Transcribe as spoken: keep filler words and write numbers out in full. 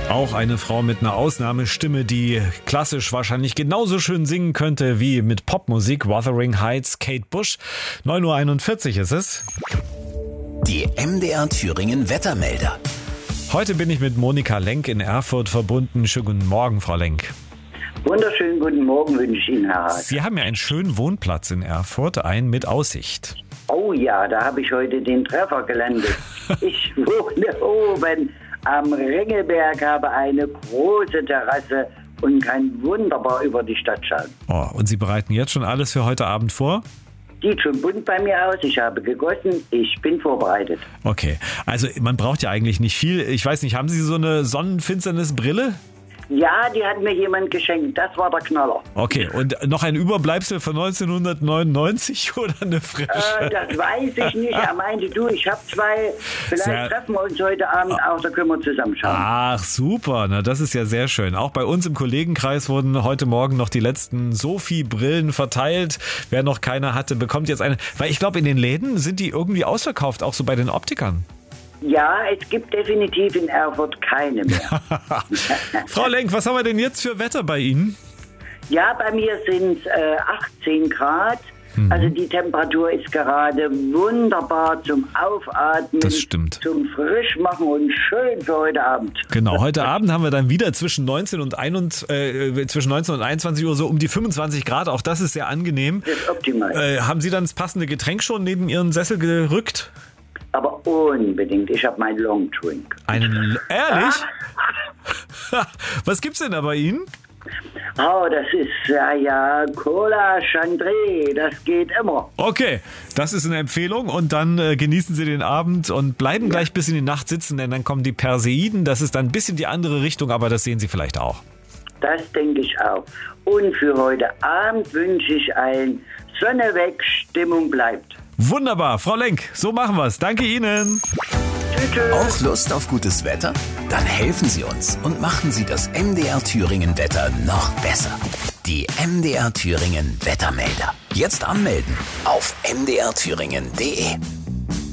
Auch eine Frau mit einer Ausnahmestimme, die klassisch wahrscheinlich genauso schön singen könnte wie mit Popmusik. Wuthering Heights, Kate Bush. neun Uhr einundvierzig ist es. Die M D R Thüringen Wettermelder. Heute bin ich mit Monika Lenk in Erfurt verbunden. Schönen guten Morgen, Frau Lenk. Wunderschönen guten Morgen wünsche ich Ihnen, Herr Hart. Sie haben ja einen schönen Wohnplatz in Erfurt, einen mit Aussicht. Oh ja, da habe ich heute den Treffer gelandet. Ich wohne oben am Ringelberg, habe eine große Terrasse und kann wunderbar über die Stadt schauen. Oh, und Sie bereiten jetzt schon alles für heute Abend vor? Sieht schon bunt bei mir aus, ich habe gegossen, ich bin vorbereitet. Okay, also man braucht ja eigentlich nicht viel. Ich weiß nicht, haben Sie so eine Sonnenfinsternisbrille? Ja, die hat mir jemand geschenkt, das war der Knaller. Okay, und noch ein Überbleibsel von neunzehnhundertneunundneunzig oder eine frische? Äh, das weiß ich nicht, er meinte, du, ich habe zwei, vielleicht Sehr treffen wir uns heute Abend auch, da können wir zusammenschauen. Ach, super, na das ist ja sehr schön. Auch bei uns im Kollegenkreis wurden heute Morgen noch die letzten Sophie-Brillen verteilt. Wer noch keine hatte, bekommt jetzt eine. Weil ich glaube, in den Läden sind die irgendwie ausverkauft, auch so bei den Optikern. Ja, es gibt definitiv in Erfurt keine mehr. Frau Lenk, was haben wir denn jetzt für Wetter bei Ihnen? Ja, bei mir sind es äh, achtzehn Grad. Mhm. Also die Temperatur ist gerade wunderbar zum Aufatmen, das stimmt. Zum Frischmachen und schön für heute Abend. Genau, heute Abend haben wir dann wieder zwischen neunzehn und einundzwanzig Uhr so um die fünfundzwanzig Grad. Auch das ist sehr angenehm. Das ist optimal. Äh, haben Sie dann das passende Getränk schon neben Ihren Sessel gerückt? Aber unbedingt. Ich habe meinen Long Drink. Einen, ehrlich? Was gibt's denn da bei Ihnen? Oh, das ist, ja, ja, Cola Chandré. Das geht immer. Okay, das ist eine Empfehlung. Und dann äh, genießen Sie den Abend und bleiben ja. gleich bis in die Nacht sitzen, denn dann kommen die Perseiden. Das ist dann ein bisschen die andere Richtung, aber das sehen Sie vielleicht auch. Das denke ich auch. Und für heute Abend wünsche ich ein Sonne weg, Stimmung bleibt. Wunderbar, Frau Lenk, so machen wir's. Danke Ihnen. Tschüss, tschüss. Auch Lust auf gutes Wetter? Dann helfen Sie uns und machen Sie das M D R Thüringen Wetter noch besser. Die M D R Thüringen Wettermelder. Jetzt anmelden auf m d r thüringen punkt d e.